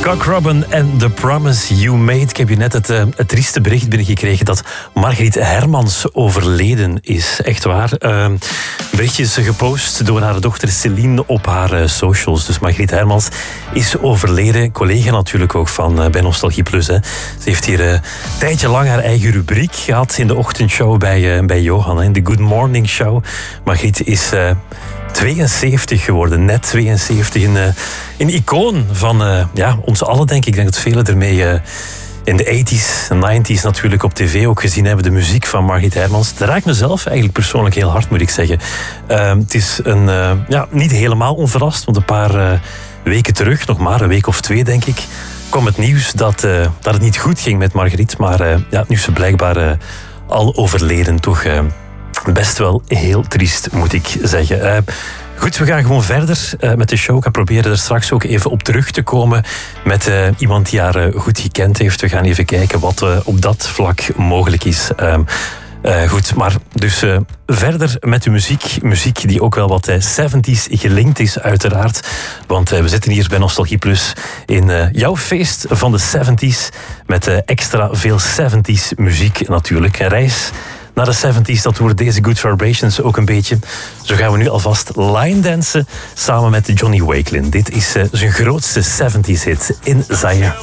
Cock Robin en The Promise You Made. Ik heb je net het trieste bericht binnengekregen dat Margriet Hermans overleden is. Echt waar. Een berichtje is gepost door haar dochter Celine op haar socials. Dus Margriet Hermans is overleden. Collega natuurlijk ook van bij Nostalgie Plus. Hè. Ze heeft hier een tijdje lang haar eigen rubriek gehad in de ochtendshow bij Johan. In de Good Morning Show. Margriet is 72 geworden, net 72. Een icoon van ons allen, denk ik. Ik denk dat velen ermee in de 80s en 90s natuurlijk op tv ook gezien hebben. De muziek van Margriet Hermans. Dat raakt mezelf eigenlijk persoonlijk heel hard, moet ik zeggen. Het is niet helemaal onverrast, want een paar weken terug, nog maar een week of 2 denk ik, kwam het nieuws dat het niet goed ging met Margriet. Maar nu is ze blijkbaar al overleden. Toch best wel heel triest, moet ik zeggen. Goed, we gaan gewoon verder met de show. Ik ga proberen er straks ook even op terug te komen met iemand die haar goed gekend heeft. We gaan even kijken wat op dat vlak mogelijk is. Goed, maar dus verder met de muziek. Muziek die ook wel wat 70s gelinkt is, uiteraard. Want we zitten hier bij Nostalgie Plus in jouw feest van de 70s. Met extra veel 70s muziek natuurlijk. Een reis naar de 70s, dat wordt deze Good Vibrations ook een beetje. Zo gaan we nu alvast line dansen samen met Johnny Wakelin. Dit is zijn grootste 70s hit, In Zaire.